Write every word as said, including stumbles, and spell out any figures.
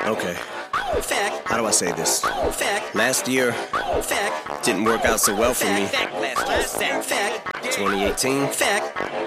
Okay. How do I say this? Last year didn't work out so well for me. twenty eighteen